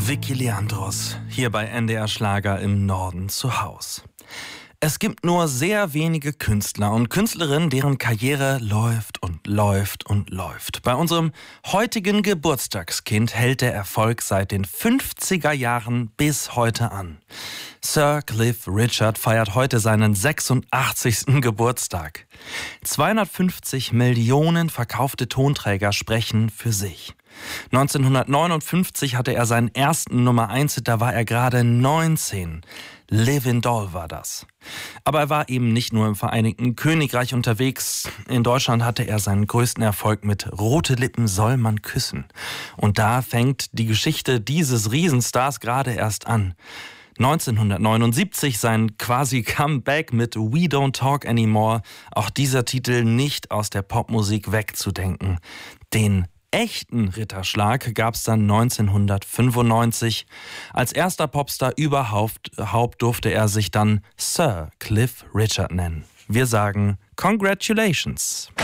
Vicky Leandros, hier bei NDR Schlager im Norden zu Haus. Es gibt nur sehr wenige Künstler und Künstlerinnen, deren Karriere läuft und läuft und läuft. Bei unserem heutigen Geburtstagskind hält der Erfolg seit den 50er Jahren bis heute an. Sir Cliff Richard feiert heute seinen 86. Geburtstag. 250 Millionen verkaufte Tonträger sprechen für sich. 1959 hatte er seinen ersten Nummer-1-Hit, da war er gerade 19. Livin' Doll war das. Aber er war eben nicht nur im Vereinigten Königreich unterwegs. In Deutschland hatte er seinen größten Erfolg mit Rote Lippen soll man küssen. Und da fängt die Geschichte dieses Riesenstars gerade erst an. 1979 sein quasi Comeback mit We Don't Talk Anymore. Auch dieser Titel nicht aus der Popmusik wegzudenken. Den echten Ritterschlag gab es dann 1995. Als erster Popstar überhaupt durfte er sich dann Sir Cliff Richard nennen. Wir sagen Congratulations!